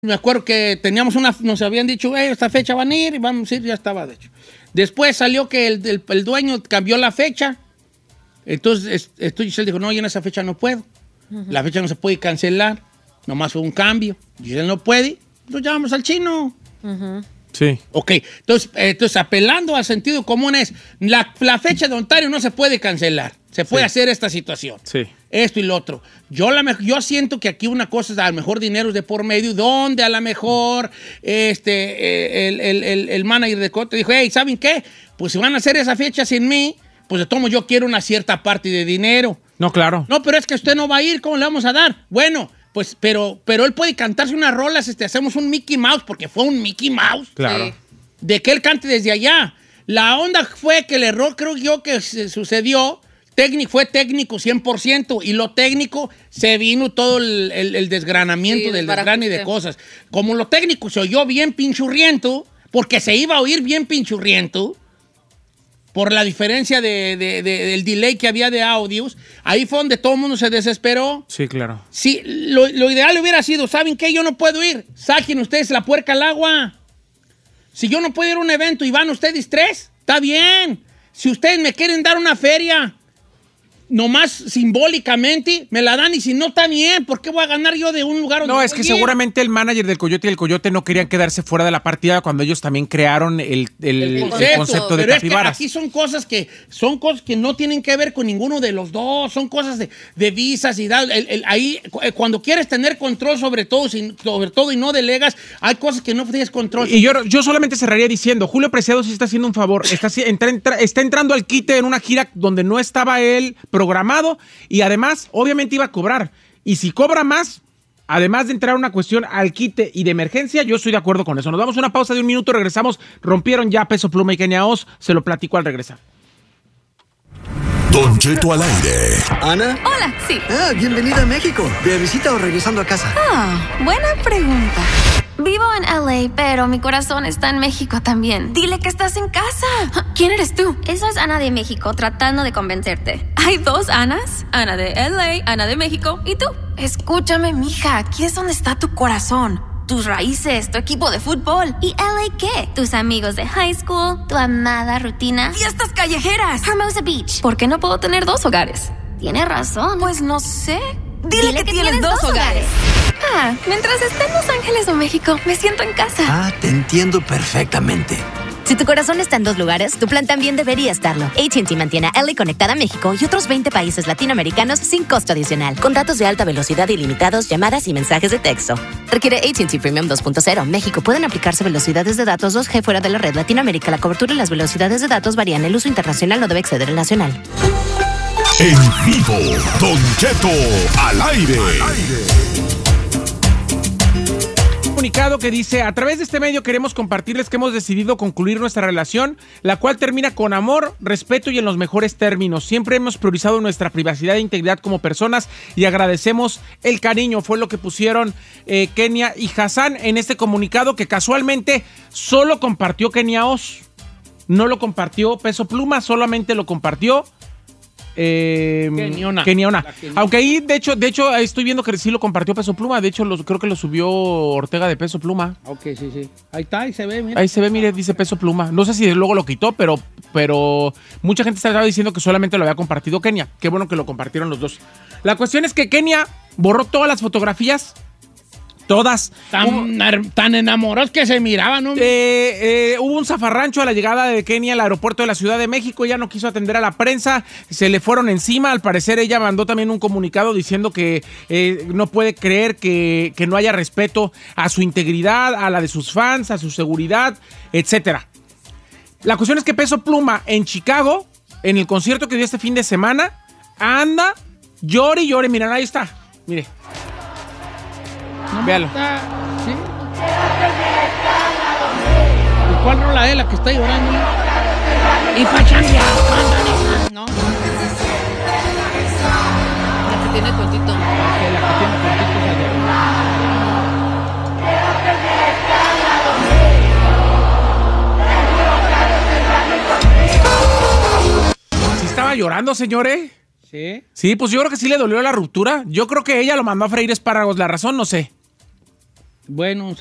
Me acuerdo que teníamos nos habían dicho, esta fecha van a ir y vamos a ir, ya estaba de hecho. Después salió que el dueño cambió la fecha. Entonces Giselle dijo, no, yo en esa fecha no puedo. La fecha no se puede cancelar. Nomás fue un cambio. Giselle no puede, nos llamamos al chino. Sí. Ok, entonces apelando al sentido común es, la fecha de Ontario no se puede cancelar. Se puede hacer esta situación. Sí. Esto y lo otro. Yo siento que aquí una cosa es a lo mejor dinero es de por medio, donde a lo mejor el manager de Cote dijo, hey, ¿saben qué? Pues si van a hacer esa fecha sin mí, pues de todos modos yo quiero una cierta parte de dinero. No, claro. No, pero es que usted no va a ir, ¿cómo le vamos a dar? Bueno, pues, pero él puede cantarse unas rolas, hacemos un Mickey Mouse, porque fue un Mickey Mouse. Claro. Sí. De que él cante desde allá. La onda fue que el error, creo yo, que sucedió, fue técnico 100%, y lo técnico se vino todo el desgranamiento Sí, del desgrane de cosas. Como lo técnico se oyó bien pinchurriento, porque se iba a oír bien pinchurriento, por la diferencia del delay que había de audios, ahí fue donde todo el mundo se desesperó. Sí, claro. Sí, lo ideal hubiera sido, ¿saben qué? Yo no puedo ir. Saquen ustedes la puerca al agua. Si yo no puedo ir a un evento y van ustedes tres, está bien. Si ustedes me quieren dar una feria, nomás simbólicamente, me la dan, y si no, está bien. ¿Por qué voy a ganar yo de un lugar donde No, es que seguramente el manager del Coyote y el Coyote no querían quedarse fuera de la partida cuando ellos también crearon el concepto de pero capibaras. Es que aquí son cosas que no tienen que ver con ninguno de los dos. Son cosas de visas y ahí cuando quieres tener control sobre todo y no delegas, hay cosas que no tienes control. Y yo solamente cerraría diciendo, Julio Preciado sí está haciendo un favor. Está entrando al quite en una gira donde no estaba él programado, y además obviamente iba a cobrar, y si cobra más, además de entrar a una cuestión al quite y de emergencia, yo estoy de acuerdo con eso. Nos damos una pausa de 1 minuto, regresamos. Rompieron ya Peso Pluma y Kenia Os, se lo platico al regresar. Don Cheto al aire. ¿Ana? Hola, sí. Bienvenida a México. ¿De visita o regresando a casa? Buena pregunta. Vivo en LA, pero mi corazón está en México también. Dile que estás en casa. ¿Quién eres tú? Eso es Ana de México, tratando de convencerte. Hay 2 Anas. Ana de LA, Ana de México. ¿Y tú? Escúchame, mija. Aquí es donde está tu corazón. Tus raíces, tu equipo de fútbol. ¿Y LA qué? Tus amigos de high school, tu amada rutina. ¡Fiestas callejeras! Hermosa Beach. ¿Por qué no puedo tener 2 hogares? Tienes razón. Pues no sé. Dile que tienes 2 hogares. Mientras esté en Los Ángeles o México, me siento en casa. Te entiendo perfectamente. Si tu corazón está en 2 lugares, tu plan también debería estarlo. AT&T mantiene a LA conectada a México y otros 20 países latinoamericanos sin costo adicional. Con datos de alta velocidad ilimitados, llamadas y mensajes de texto. Requiere AT&T Premium 2.0. México. Pueden aplicarse velocidades de datos 2G fuera de la red. Latinoamérica, la cobertura y las velocidades de datos varían. El uso internacional no debe exceder el nacional. En vivo, Don Cheto al aire. Comunicado que dice: a través de este medio queremos compartirles que hemos decidido concluir nuestra relación, la cual termina con amor, respeto y en los mejores términos. Siempre hemos priorizado nuestra privacidad e integridad como personas y agradecemos el cariño. Fue lo que pusieron Kenia y Hassan en este comunicado, que casualmente solo compartió Kenia Os. No lo compartió Peso Pluma, solamente lo compartió Keniona. Aunque ahí, de hecho, estoy viendo que sí lo compartió Peso Pluma. De hecho, creo que lo subió Ortega de Peso Pluma. Ok, sí. Ahí está, ahí se ve, mira. Ahí se ve, mire, dice Peso Pluma. No sé si luego lo quitó, pero mucha gente estaba diciendo que solamente lo había compartido Kenia. Qué bueno que lo compartieron los dos. La cuestión es que Kenia borró todas las fotografías. Todas. Tan enamorados que se miraban, ¿no? Hubo un zafarrancho a la llegada de Kenia al aeropuerto de la Ciudad de México. Ella no quiso atender a la prensa, se le fueron encima. Al parecer ella mandó también un comunicado diciendo que no puede creer que no haya respeto a su integridad, a la de sus fans, a su seguridad, etcétera. La cuestión es que Peso Pluma en Chicago, en el concierto que dio este fin de semana, anda, llore y llore. Miren, ahí está, mire. Véalo. ¿Sí? ¿Y cuál rola es la que está llorando? Y pachanguea, ¿no? La que tiene cortito. La que tiene cortito es la de... ¿Sí estaba llorando, señores? ¿Sí? Sí, pues yo creo que sí le dolió la ruptura. Yo creo que ella lo mandó a freír espárragos. La razón, no sé. Bueno,